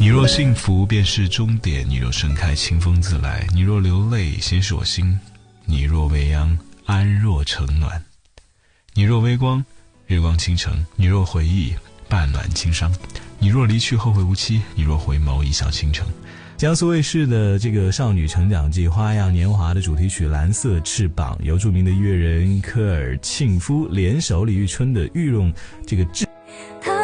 你若幸福，便是终点；你若盛开，清风自来；你若流泪，先是我心；你若未央，安若城暖；你若微光，日光倾城；你若回忆，半暖轻伤；你若离去，后会无期；你若回眸，一笑倾城。江苏卫视的这个少女成长记《花样年华》的主题曲《蓝色翅膀》，由著名的音乐人科尔沁夫联手李宇春的御用这个制